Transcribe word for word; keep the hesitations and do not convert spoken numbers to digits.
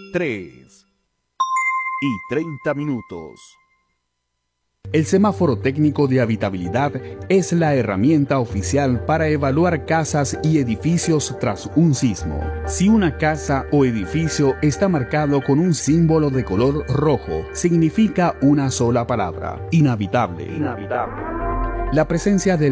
tres y treinta minutos. El semáforo técnico de habitabilidad es la herramienta oficial para evaluar casas y edificios tras un sismo. Si una casa o edificio está marcado con un símbolo de color rojo, significa una sola palabra: inhabitable. Inhabitable. La presencia del